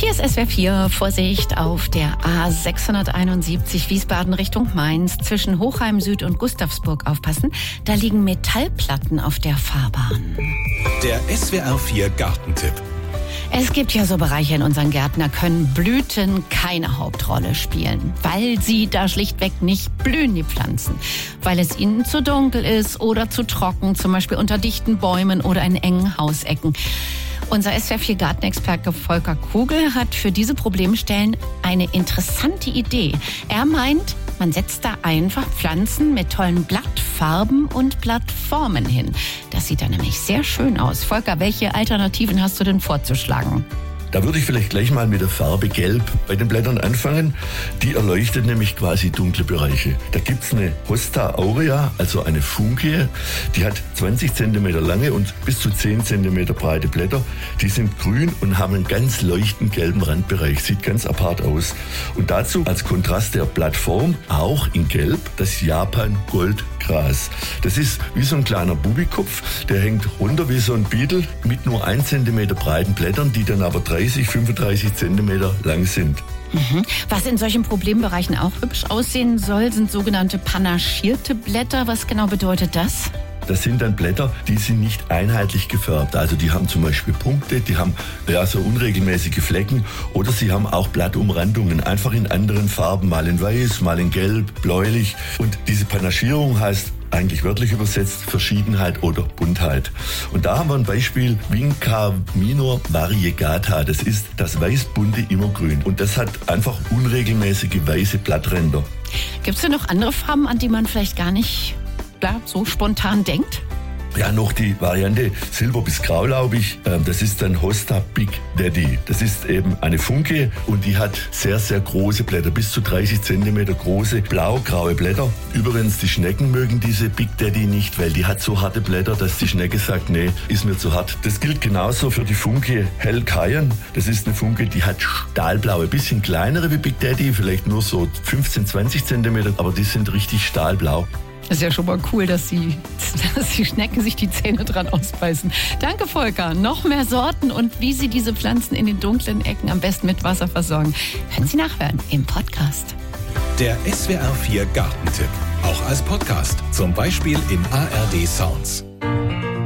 Hier ist SWR 4, Vorsicht auf der A671 Wiesbaden Richtung Mainz. Zwischen Hochheim Süd und Gustavsburg aufpassen, da liegen Metallplatten auf der Fahrbahn. Der SWR 4 Gartentipp. Es gibt ja so Bereiche in unseren Gärten, da können Blüten keine Hauptrolle spielen, weil sie da schlichtweg nicht blühen, die Pflanzen. Weil es ihnen zu dunkel ist oder zu trocken, zum Beispiel unter dichten Bäumen oder in engen Hausecken. Unser SWR 4 Gartenexperte Volker Kugel hat für diese Problemstellen eine interessante Idee. Er meint, man setzt da einfach Pflanzen mit tollen Blattfarben und Blattformen hin. Das sieht dann nämlich sehr schön aus. Volker, welche Alternativen hast du denn vorzuschlagen? Da würde ich vielleicht gleich mal mit der Farbe Gelb bei den Blättern anfangen. Die erleuchtet nämlich quasi dunkle Bereiche. Da gibt's eine Hosta aurea, also eine Funkie. Die hat 20 cm lange und bis zu 10 cm breite Blätter. Die sind grün und haben einen ganz leuchtend gelben Randbereich. Sieht ganz apart aus. Und dazu als Kontrast der Blattform, auch in Gelb, das Japan-Goldgras. Das ist wie so ein kleiner Bubikopf. Der hängt runter wie so ein Beetle mit nur 1 cm breiten Blättern, die dann aber 35 cm lang sind. Was in solchen Problembereichen auch hübsch aussehen soll, sind sogenannte panaschierte Blätter. Was genau bedeutet das? Das sind dann Blätter, die sind nicht einheitlich gefärbt. Also die haben zum Beispiel Punkte, die haben so unregelmäßige Flecken oder sie haben auch Blattumrandungen, einfach in anderen Farben, mal in weiß, mal in gelb, bläulich. Und diese Panaschierung heißt eigentlich wörtlich übersetzt Verschiedenheit oder Buntheit. Und da haben wir ein Beispiel, Vinca minor variegata. Das ist das weiß-bunte Immergrün. Und das hat einfach unregelmäßige weiße Blattränder. Gibt es denn noch andere Farben, an die man vielleicht gar nicht so spontan denkt? Ja, noch die Variante Silber bis Graulaubig. Das ist dann Hosta Big Daddy. Das ist eben eine Funke und die hat sehr, sehr große Blätter, bis zu 30 cm große, blau-graue Blätter. Übrigens, die Schnecken mögen diese Big Daddy nicht, weil die hat so harte Blätter, dass die Schnecke sagt, nee, ist mir zu hart. Das gilt genauso für die Funke Hell Cayenne. Das ist eine Funke, die hat stahlblaue, bisschen kleinere wie Big Daddy, vielleicht nur so 15, 20 cm, aber die sind richtig stahlblau. Das ist ja schon mal cool, dass die Schnecken sich die Zähne dran ausbeißen. Danke, Volker. Noch mehr Sorten und wie Sie diese Pflanzen in den dunklen Ecken am besten mit Wasser versorgen, können Sie nachhören im Podcast. Der SWR 4 Gartentipp. Auch als Podcast. Zum Beispiel in ARD Sounds.